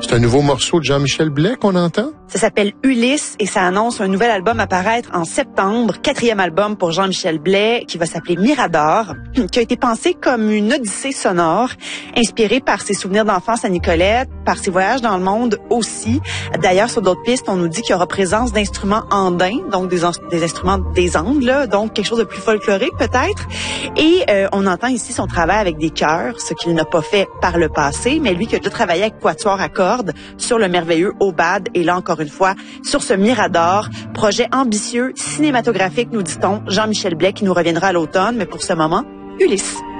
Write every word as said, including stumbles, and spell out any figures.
C'est un nouveau morceau de Jean-Michel Blais qu'on entend? Ça s'appelle Ulysse et ça annonce un nouvel album à paraître en septembre. Quatrième album pour Jean-Michel Blais qui va s'appeler Mirador, qui a été pensé comme une odyssée sonore, inspirée par ses souvenirs d'enfance à Nicolette, par ses voyages dans le monde aussi. D'ailleurs, sur d'autres pistes, on nous dit qu'il y aura présence d'instruments andins, donc des, des instruments des Andes, là, donc quelque chose de plus folklorique peut-être. Et euh, on entend ici son travail avec des chœurs, ce qu'il n'a pas fait par le passé, mais lui qui a déjà travaillé avec quatuor à cordes sur le merveilleux Obad et là encore une fois sur ce Mirador, projet ambitieux, cinématographique nous dit-on, Jean-Michel Blais qui nous reviendra à l'automne, mais pour ce moment, Ulysse.